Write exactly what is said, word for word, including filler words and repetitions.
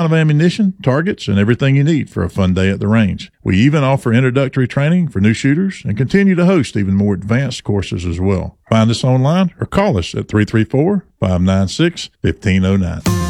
line of ammunition, targets, and everything you need for a fun day at the range. We even offer introductory training for new shooters and continue to host even more advanced courses as well. Find us online or call us at three three four, five nine six, one five zero nine.